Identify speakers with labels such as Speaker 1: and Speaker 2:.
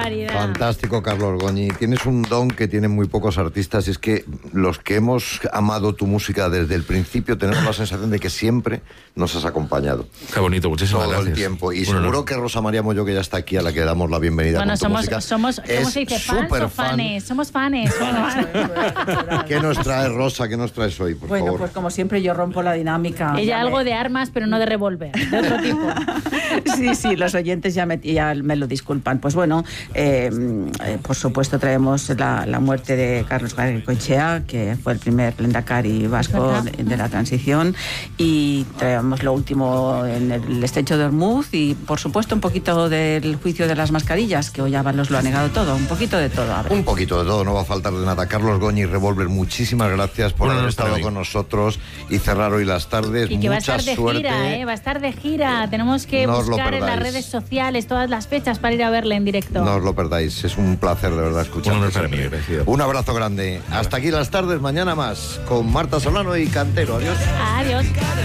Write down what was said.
Speaker 1: barbaridad.
Speaker 2: Fantástico, Carlos Goñi. Tienes un don que tienen muy pocos artistas, y es que los que hemos amado tu música desde el principio tenemos la sensación de que siempre nos has acompañado.
Speaker 3: Qué bonito, muchísimas
Speaker 2: todo
Speaker 3: gracias.
Speaker 2: el tiempo. Y
Speaker 3: Bueno,
Speaker 2: seguro que Rosa María Moyo, que ya está aquí, a la que damos la bienvenida
Speaker 1: Bueno,
Speaker 2: con tu
Speaker 1: somos,
Speaker 2: música,
Speaker 1: ¿cómo se dice? ¿Fans o fanes? Somos fanes.
Speaker 2: ¿Qué nos trae, Rosa? ¿Qué nos traes hoy, por
Speaker 4: Bueno,
Speaker 2: favor?
Speaker 4: pues como siempre yo rompo la dinámica.
Speaker 1: Ella algo de armas, pero no de revólver, de otro tipo.
Speaker 4: Sí, los oyentes ya me lo disculpan. Pues bueno, por supuesto traemos la muerte de Carlos Garaikoetxea, que fue el primer lehendakari vasco de la transición, y traemos lo último en el estrecho de Ormuz, y por supuesto un poquito del juicio de las mascarillas, que hoy Ábalos lo ha negado todo, un poquito de todo.
Speaker 2: Un poquito de todo, no va a faltar de nada. Carlos Goñi, Revolver, muchísimas gracias por haber estado con nosotros y cerrar hoy las tardes.
Speaker 1: Y que
Speaker 2: Mucha
Speaker 1: va a estar de
Speaker 2: suerte.
Speaker 1: gira, va a estar de gira. Tenemos que
Speaker 2: No os lo
Speaker 1: buscar en las
Speaker 2: perdáis.
Speaker 1: redes sociales todas las fechas para ir a verle en directo.
Speaker 2: No os lo perdáis, es un placer de verdad escucharte. Un abrazo grande. Hasta aquí las tardes, mañana más, con Marta Solano y Cantero. Adiós.
Speaker 1: Adiós.